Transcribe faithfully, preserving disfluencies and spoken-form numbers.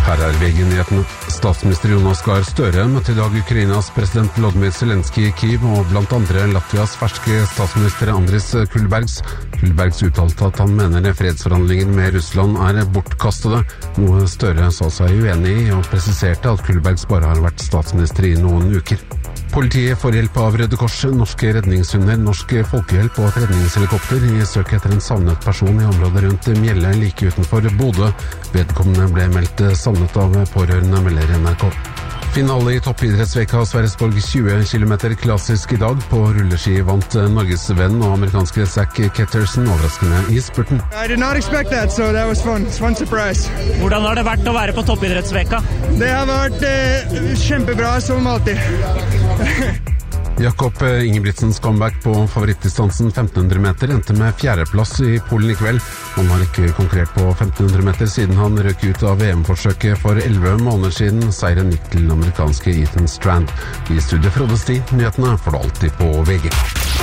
Her er V G-nyhetene. Statsminister Jonas Gahr Støre møtte i dag Ukrainas president Volodymyr Zelenskyj i Kyiv, og blant andre Latvias ferske statsminister Andris Kulbergs. Kulbergs uttalte at han mener fredsforhandlinger med Russland er bortkastede, noe Støre sa seg uenig i, og presiserte at Kulbergs bare har vært statsminister i noen uker. Politiet får hjelp av Røde Kors, norske redningshunder, norsk folkehjelp og et redningshelikopter i søk etter en savnet person i området rundt Mjelle like utenfor Bodø. Vedkommende ble meldt savnet av pårørende, melder N R K. Finale i toppidrettsveka Sverresborg tjue kilometer klassisk i dag. På rulleski vant norgesvenn og amerikanske Zach Ketterson overraskende i spurten. I did not expect that, so that was fun. It's fun surprise. Hvordan har det vært å være på toppidrettsveka? Det har vært eh, kjempebra som alltid. Jakob Ingebrigtsens comeback på favorittdistansen femten hundre meter endte med fjerdeplass i Polen i kveld. Han har ikke konkurrert på femten hundre meter siden han røk ut av V M-forsøket for elleve måneder siden. Seieren gikk til amerikanske Ethan Strand. I studiet Frode Sti, nyhetene får du alltid på V G.